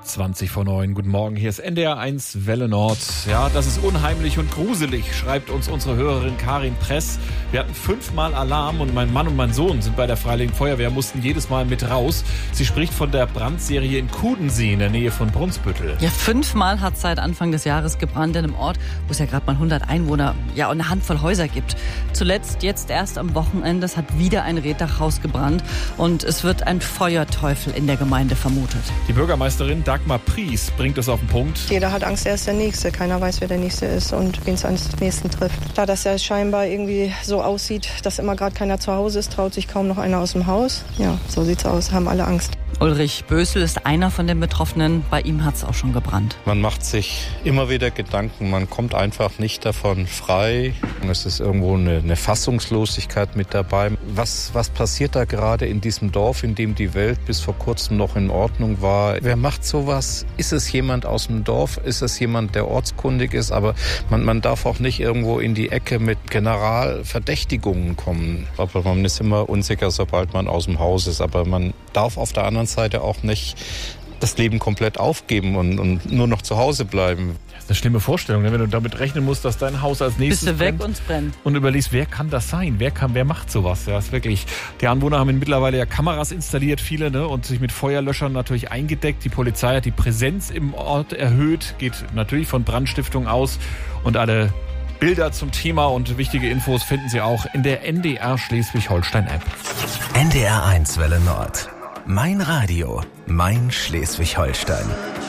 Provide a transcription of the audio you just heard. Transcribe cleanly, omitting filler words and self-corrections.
8:20 Guten Morgen, hier ist NDR 1 Welle Nord. Ja, das ist unheimlich und gruselig, schreibt uns unsere Hörerin Karin Press. Wir hatten 5-mal Alarm und mein Mann und mein Sohn sind bei der Freiwilligen Feuerwehr, mussten jedes Mal mit raus. Sie spricht von der Brandserie in Kudensee in der Nähe von Brunsbüttel. Ja, 5-mal hat es seit Anfang des Jahres gebrannt in einem Ort, wo es ja gerade mal 100 Einwohner, ja, und eine Handvoll Häuser gibt. Zuletzt, jetzt erst am Wochenende, es hat wieder ein Reetdachhaus gebrannt und es wird ein Feuerteufel in der Gemeinde vermutet. Die Bürgermeisterin Dagmar Pries bringt es auf den Punkt. Jeder hat Angst, er ist der Nächste. Keiner weiß, wer der Nächste ist und wen es am nächsten trifft. Da das ja scheinbar irgendwie so aussieht, dass immer gerade keiner zu Hause ist, traut sich kaum noch einer aus dem Haus. Ja, so sieht's aus, haben alle Angst. Ulrich Bösel ist einer von den Betroffenen. Bei ihm hat es auch schon gebrannt. Man macht sich immer wieder Gedanken, man kommt einfach nicht davon frei. Es ist irgendwo eine Fassungslosigkeit mit dabei. Was passiert da gerade in diesem Dorf, in dem die Welt bis vor kurzem noch in Ordnung war? Wer macht sowas? Ist es jemand aus dem Dorf? Ist es jemand, der ortskundig ist? Aber man darf auch nicht irgendwo in die Ecke mit Generalverdächtigungen kommen. Aber man ist immer unsicher, sobald man aus dem Haus ist. Aber man darf auf der anderen Seite auch nicht das Leben komplett aufgeben und nur noch zu Hause bleiben. Das ist eine schlimme Vorstellung, wenn du damit rechnen musst, dass dein Haus als nächstes bist du weg und es brennt. Und überlegst, wer kann das sein? Wer macht sowas? Ja, ist wirklich. Die Anwohner haben mittlerweile ja Kameras installiert, viele, ne, und sich mit Feuerlöschern natürlich eingedeckt. Die Polizei hat die Präsenz im Ort erhöht, geht natürlich von Brandstiftung aus und alle Bilder zum Thema und wichtige Infos finden Sie auch in der NDR Schleswig-Holstein-App. NDR 1 Welle Nord. Mein Radio, mein Schleswig-Holstein.